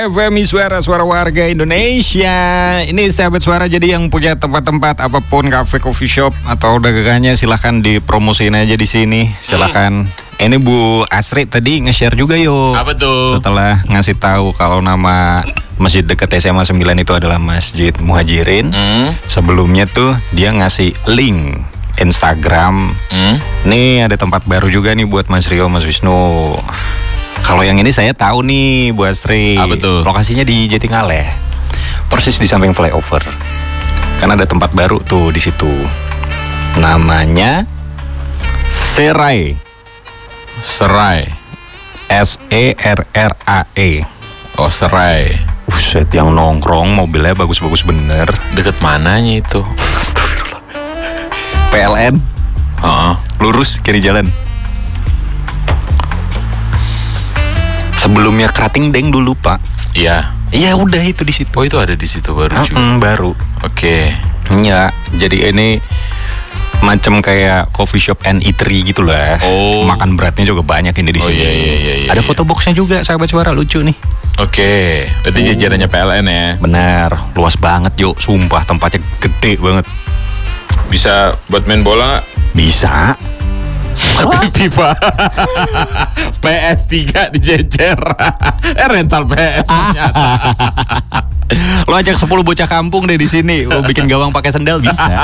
FMI suara warga Indonesia. Ini sahabat suara, jadi yang punya tempat-tempat apapun, cafe, coffee shop atau dagangannya silahkan dipromosiin aja di sini. Silahkan. Ini Bu Asri tadi nge-share juga yuk. Apa tuh? Setelah ngasih tahu kalau nama masjid dekat SMA 9 itu adalah Masjid Muhajirin. Sebelumnya tuh dia ngasih link Instagram. Nih ada tempat baru juga nih buat Mas Rio, Mas Wisnu. Kalau yang ini saya tahu nih Bu Astri. Apa tuh? Lokasinya di Jatingaleh, persis di samping flyover. Kan ada tempat baru tuh di situ. Namanya Serai. SERRAE. Oh, Serai. Buset, yang nongkrong mobilnya bagus-bagus bener. Deket mananya itu? PLN. Lurus kiri jalan. Sebelumnya Krating Deng dulu, Pak. Iya. Iya, udah itu di situ. Oh, itu ada di situ baru juga. Baru. Oke. Iya, jadi ini macam kayak coffee shop and eatery gitu lah. Oh. Makan beratnya juga banyak ini di Oh, sini. iya. Ada foto boxnya juga, sahabat suara, lucu nih. Oke. Berarti jajarannya PLN ya. Benar, luas banget yuk, sumpah tempatnya gede banget. Bisa buat main bola nggak? Bisa. FIFA PS3 dijejer. Rental PS ternyata. Lo ajak 10 bocah kampung deh di sini, lo bikin gawang pakai sendal bisa.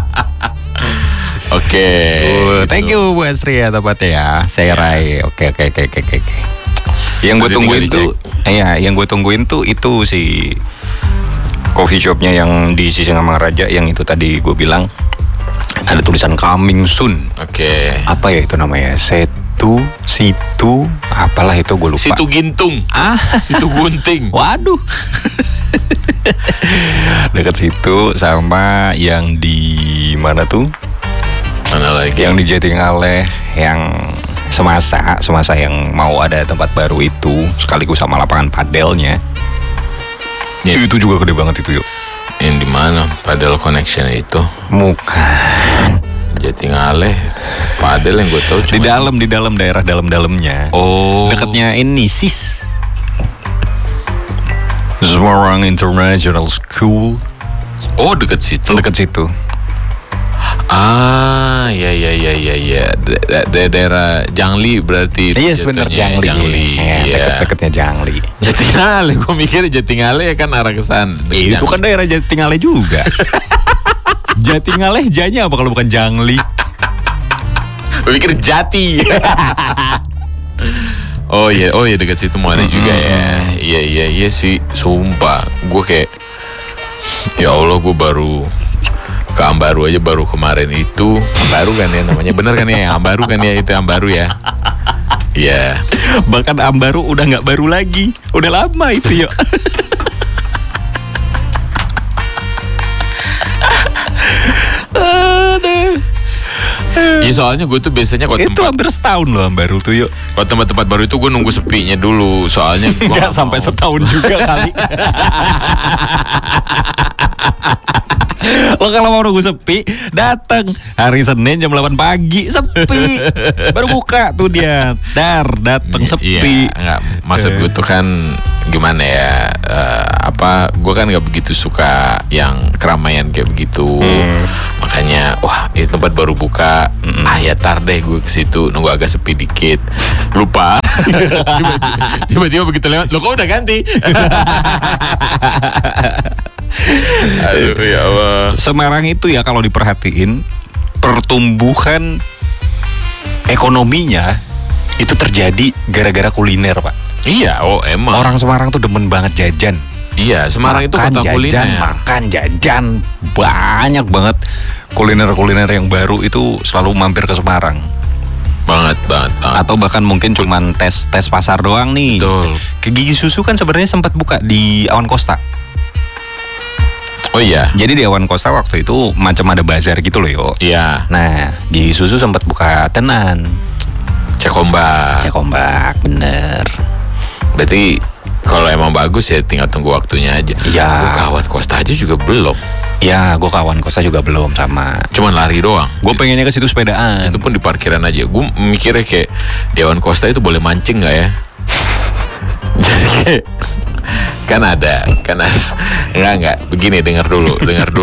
Oke. Thank you Bu Astri ya tempatnya ya. Saya Rai. Oke. Yang gue tungguin tuh, yang gue tungguin tuh itu si coffee shopnya yang di Sisingamangaraja yang itu tadi gue bilang. Ada tulisan coming soon. Oke. Apa ya itu namanya? Situ, apalah itu gue lupa. Situ Gintung. Situ Gunting. Waduh. Dekat situ sama yang di mana tuh? Mana lagi? Yang di Jatingaleh, yang semasa yang mau ada tempat baru itu sekaligus sama lapangan padelnya. Ya. Itu juga gede banget itu yuk. Yang di mana? Padel Connection itu? Bukan. Jatingaleh. Padel yang gue tahu cuma Di dalam daerah dalamnya. Oh. Dekatnya ini SIS. Semarang International School. Oh, dekat situ. Dekat situ. Ya. Daerah Jangli berarti. Iya sebenarnya Jangli. Iya. Dekatnya Jangli. Jatingaleh, gue mikir Jatingaleh kan arah ke sana. Itu kan daerah Jatingaleh juga. Jatingaleh janya apa kalau bukan Jangli? Gue pikir Jati. Oh iya dekat situ mau ada juga ya. Iya sih, sumpah. Gue kayak ya Allah, gue baru ke Ambaru aja baru kemarin itu. Ambaru kan ya namanya, bener kan ya? Ambaru kan ya, itu Ambaru ya. Iya. Bahkan Ambaru udah nggak baru lagi, udah lama itu yuk. Iya, soalnya gue tuh biasanya kalau itu hampir setahun loh Ambaru tuh yuk. Kalau tempat-tempat baru itu gue nunggu sepinya dulu. Soalnya nggak sampai setahun juga kali. Lo kalau mau nunggu sepi, datang hari Senin jam 8 pagi, sepi. Baru buka tuh dia. Datang sepi. Iya, enggak, maksud gue tuh kan gimana ya? Gue kan nggak begitu suka yang keramaian kayak begitu. Makanya, wah, ini tempat baru buka. Ya tar deh gue ke situ, nunggu agak sepi dikit. Lupa. Tiba-tiba begitu lewat, lo kok udah ganti? Aduh ya Allah. Semarang itu ya kalau diperhatiin pertumbuhan ekonominya itu terjadi gara-gara kuliner, Pak. Iya, emang. Orang Semarang tuh demen banget jajan. Iya, Semarang itu kota kuliner. Makan jajan banyak banget. Kuliner-kuliner yang baru itu selalu mampir ke Semarang. Banget. Atau bahkan mungkin cuman tes pasar doang nih. Betul. Ke Gigi Susu kan sebenarnya sempat buka di Awan Costa. Oh iya. Jadi di Awan Costa waktu itu macam ada bazar gitu loh yo. Iya. Nah, Gigi Susu sempat buka tenan. Cek ombak, bener. Berarti kalau emang bagus ya tinggal tunggu waktunya aja. Iya. Gue ke Awan Costa aja juga belum. Ya, gue ke Awan Costa juga belum sama. Cuman lari doang. Gue pengennya ke situ sepedaan. Itu pun di parkiran aja. Gue mikirnya kayak di Awan Costa itu boleh mancing nggak ya? Jadi kayak Kan ada. Enggak. Begini, dengar dulu.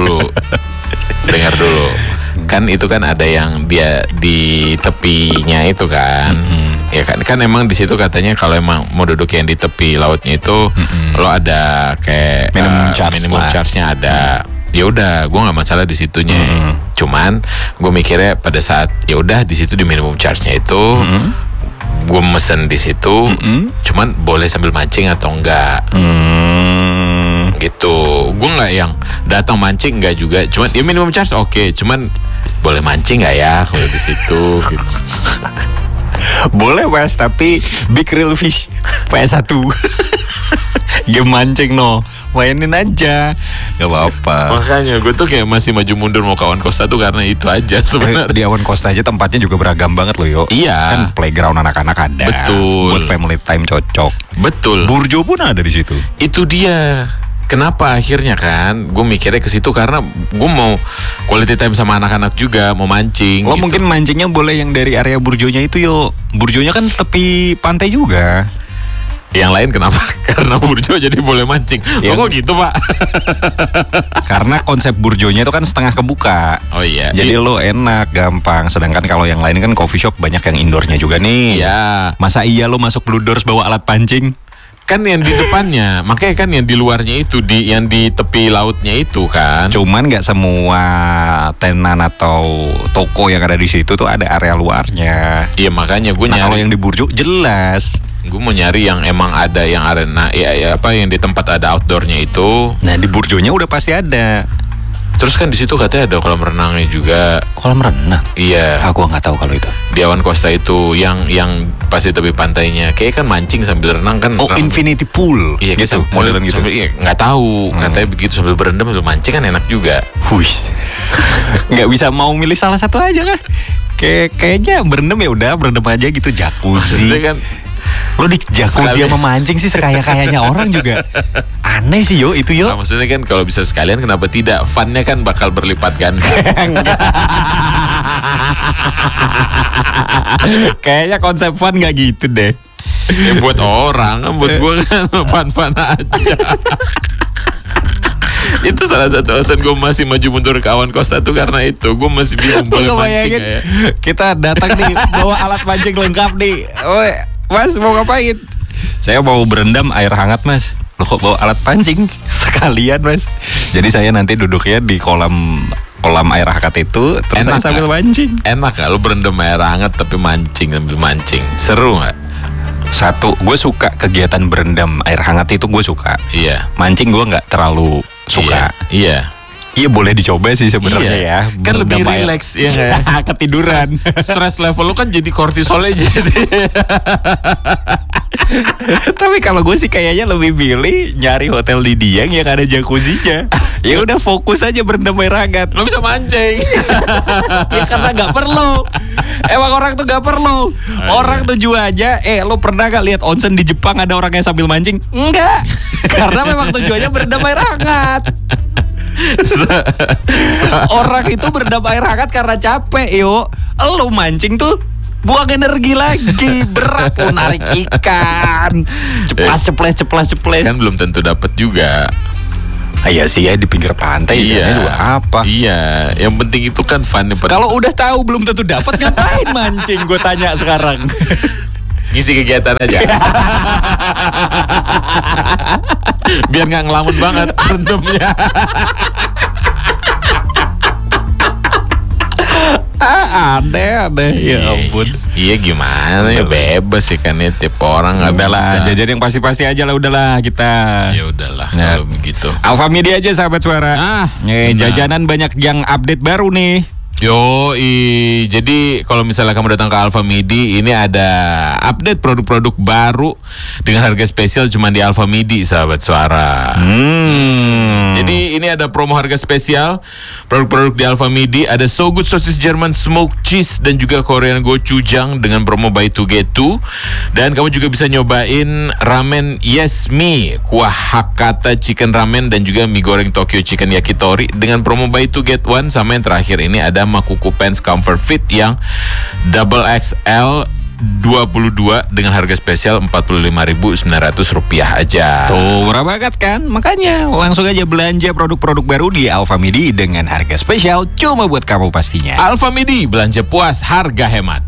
Kan itu kan ada yang dia di tepinya itu kan. Ya kan emang di situ katanya kalau emang mau duduk yang di tepi lautnya itu lo ada kayak minimum charge-nya ada. Ya udah, gue nggak masalah di situnya. Cuman gue mikirnya pada saat ya udah di situ di minimum charge-nya itu gue mesen di situ. Cuman boleh sambil mancing atau enggak? Gitu. Gue nggak yang datang mancing, enggak juga. Cuman ya minimum charge oke. Cuman boleh mancing nggak ya kalau di situ? Gitu. Boleh Mas, tapi big real fish PS1. Game mancing mainin aja, gak apa-apa. Makanya gue tuh kayak masih maju mundur mau ke Awan Costa tuh karena itu aja sebenarnya. Di Awan Costa aja tempatnya juga beragam banget loh, yo. Iya. Kan playground anak-anak ada. Betul. Buat family time cocok. Betul. Burjo pun ada di situ. Itu dia. Kenapa akhirnya kan gue mikirnya ke situ karena gue mau quality time sama anak-anak juga, mau mancing. Lo gitu. mungkin mancingnya boleh yang dari area Burjonya itu, yo. Burjonya kan tepi pantai juga. Yang lain kenapa? Karena Burjo jadi boleh mancing. Kok gitu, Pak? Karena konsep Burjonya itu kan setengah kebuka. Oh iya. Jadi lo enak, gampang. Sedangkan kalau yang lain kan coffee shop banyak yang indoornya juga nih. Iya. Masa iya lo masuk Blue Doors bawa alat pancing? Kan yang di depannya, makanya kan yang di luarnya itu, yang di tepi lautnya itu kan. Cuman nggak semua tenan atau toko yang ada di situ tuh ada area luarnya. Iya makanya gue nyari. Kalau yang di Burjo jelas. Gue mau nyari yang emang ada yang arena, ya apa yang di tempat ada outdoornya itu. Nah di Burjonya udah pasti ada. Terus kan di situ katanya ada kolam renangnya juga. Kolam renang? Iya. Gua nggak tahu kalau itu. Di Awan Costa itu yang pasti tepi pantainya, kayak kan mancing sambil renang kan. Oh infinity pool. Iya gitu, modelan gitu. Iya nggak tahu. Katanya begitu sambil berendam sambil mancing kan enak juga. Wih, nggak bisa mau milih salah satu aja kan? Kayaknya berendam ya udah berendam aja gitu, jacuzzi. Maksudnya kan lo di jacuzzi sama mancing sih sekaya-kayanya orang juga. Aneh sih yo itu yo. Nah, maksudnya kan kalau bisa sekalian kenapa tidak? Funnya kan bakal berlipat ganda. Kayaknya konsep fun nggak gitu deh. Ya buat orang, buat gue kan fun-fun aja. Itu salah satu alasan gue masih maju mundur ke Awan Costa tuh karena itu gue masih bingung boleh mancing ya. Kita datang nih bawa alat mancing lengkap nih. Mas mau ngapain? Saya mau berendam air hangat Mas. Lo kok bawa alat pancing? Sekalian Mas. Jadi saya nanti duduknya di kolam air hangat itu. Terus enak saya sambil mancing. Enak gak lo berendam air hangat tapi mancing sambil mancing? Seru gak? Satu, gue suka kegiatan berendam air hangat itu gue suka. Iya. Mancing gue nggak terlalu suka. Iya. Iya boleh dicoba sih sebenarnya ya. Kan lebih relax ya. Ketiduran. Stress level lu kan jadi kortisolnya jadi. Tapi kalau gue sih kayaknya lebih pilih nyari hotel di Dieng yang ada jacuzzinya. Ya udah fokus aja berendam air hangat. Lo bisa mancing. Ya karena nggak perlu. Emang orang tuh nggak perlu. Orang tujuannya, lo pernah gak lihat onsen di Jepang ada orang yang sambil mancing? Enggak. Karena memang tujuannya berendam air hangat. Orang itu berendam air hangat karena capek, yo. Lo mancing tuh buang energi lagi, berat lo narik ikan, ceplas. Kan belum tentu dapat juga. Iya sih ya di pinggir pantai. Iya. Juga apa? Iya. Yang penting itu kan fun. Kalau udah tahu belum tentu dapat ngapain mancing? Gue tanya sekarang. Ngisi kegiatan aja. Biar nggak ngelamun banget berendamnya. Aneh ya ampun. Iya gimana ya, bebas sih kan ya, tiap orang nggak bisa. Udahlah, jajan yang pasti-pasti aja lah, udahlah kita. Ya udahlah kalau begitu. Alfa Media aja sahabat suara. Jajanan banyak yang update baru nih. Jadi kalau misalnya kamu datang ke Alfa Midi, ini ada update produk-produk baru dengan harga spesial cuma di Alfa Midi, sahabat suara. Jadi ini ada promo harga spesial produk-produk di Alfa Midi. Ada So Good Sosis Jerman Smoked Cheese dan juga Korean Gochujang dengan promo buy 2 get 2. Dan kamu juga bisa nyobain ramen Yes Me, kuah Hakata Chicken Ramen dan juga mie goreng Tokyo Chicken Yakitori dengan promo buy 2 get 1. Sama yang terakhir ini ada Makuku Pants Comfort Fit yang double XL 22 dengan harga spesial Rp45.900 aja. Tuh, murah banget kan? Makanya langsung aja belanja produk-produk baru di Alfamidi dengan harga spesial cuma buat kamu pastinya. Alfamidi, belanja puas, harga hemat.